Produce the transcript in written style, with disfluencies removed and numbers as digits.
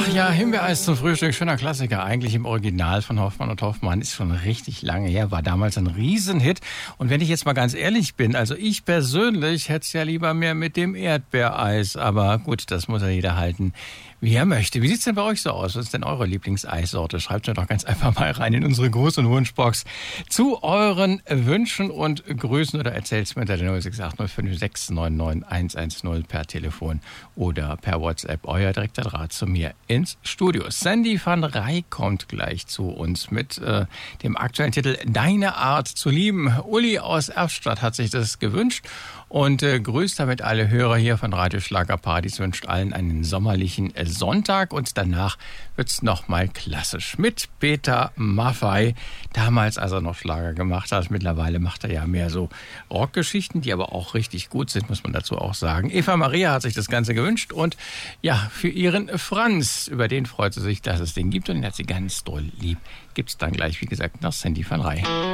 Ach ja, Himbeereis zum Frühstück, schöner Klassiker. Eigentlich im Original von Hoffmann und Hoffmann, ist schon richtig lange her, war damals ein Riesenhit. Und wenn ich jetzt mal ganz ehrlich bin, also ich persönlich hätte es ja lieber mehr mit dem Erdbeereis. Aber gut, das muss ja jeder halten, wie er möchte. Wie sieht's denn bei euch so aus? Was ist denn eure Lieblingseissorte? Schreibt mir doch ganz einfach mal rein in unsere Gruß- und Wunschbox zu euren Wünschen und Grüßen oder erzählt's mir unter der 068056999110 per Telefon oder per WhatsApp. Euer direkter Draht zu mir ins Studio. Sandy van Rij kommt gleich zu uns mit dem aktuellen Titel Deine Art zu lieben. Uli aus Erftstadt hat sich das gewünscht und grüßt damit alle Hörer hier von Radio Schlagerpartys, wünscht allen einen sommerlichen Sonntag und danach wird's nochmal klassisch mit Peter Maffay. Damals, als er noch Schlager gemacht hat, mittlerweile macht er ja mehr so Rockgeschichten, die aber auch richtig gut sind, muss man dazu auch sagen. Eva Maria hat sich das Ganze gewünscht und ja, für ihren Franz, über den freut sie sich, dass es den gibt und den hat sie ganz doll lieb. Gibt's dann gleich, wie gesagt, nach Sandy van Rij.